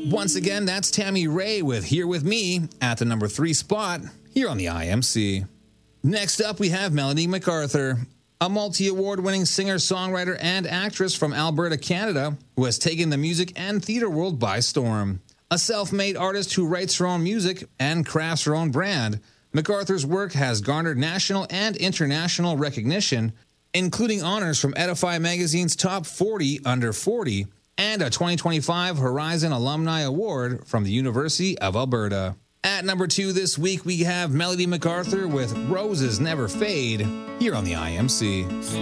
Once again, that's Tammy Ray with Here With Me at the number 3 spot here on the IMC. Next up, we have Melanie MacArthur, a multi-award winning singer, songwriter, and actress from Alberta, Canada, who has taken the music and theater world by storm. A self-made artist who writes her own music and crafts her own brand, MacArthur's work has garnered national and international recognition, including honors from Edify Magazine's Top 40 Under 40 and a 2025 Horizon Alumni Award from the University of Alberta. At number 2 this week, we have Melanie MacArthur with Roses Never Fade here on the IMC.